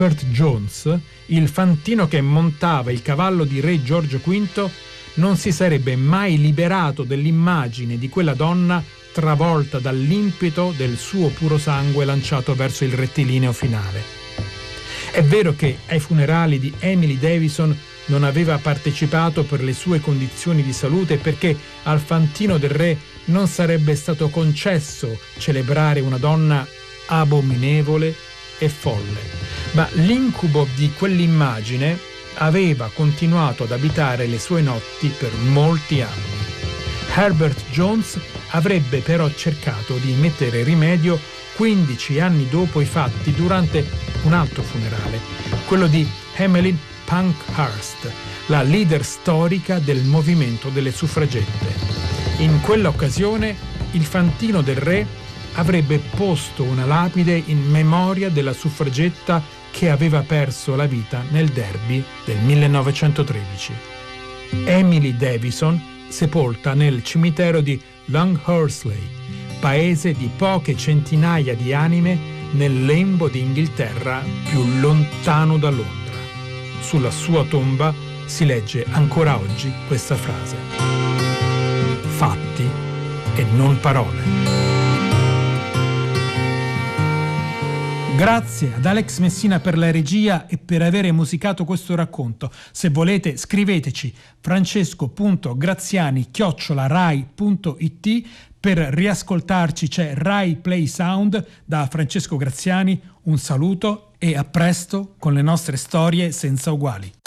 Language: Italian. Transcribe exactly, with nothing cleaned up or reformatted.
Herbert Jones, il fantino che montava il cavallo di re Giorgio V, non si sarebbe mai liberato dell'immagine di quella donna travolta dall'impeto del suo puro sangue lanciato verso il rettilineo finale. È vero che ai funerali di Emily Davison non aveva partecipato per le sue condizioni di salute e perché al fantino del re non sarebbe stato concesso celebrare una donna abominevole e folle, ma l'incubo di quell'immagine aveva continuato ad abitare le sue notti per molti anni. Herbert Jones avrebbe però cercato di mettere rimedio quindici anni dopo i fatti durante un altro funerale, quello di Emmeline Pankhurst, la leader storica del movimento delle suffragette. In quell'occasione il fantino del re avrebbe posto una lapide in memoria della suffragetta che aveva perso la vita nel derby del millenovecentotredici. Emily Davison, sepolta nel cimitero di Long Horsley, paese di poche centinaia di anime nel lembo d'Inghilterra più lontano da Londra. Sulla sua tomba si legge ancora oggi questa frase: fatti e non parole. Grazie ad Alex Messina per la regia e per avere musicato questo racconto. Se volete scriveteci francesco punto graziani chiocciola rai punto it. Per riascoltarci c'è Rai Play Sound da Francesco Graziani. Un saluto e a presto con le nostre storie senza uguali.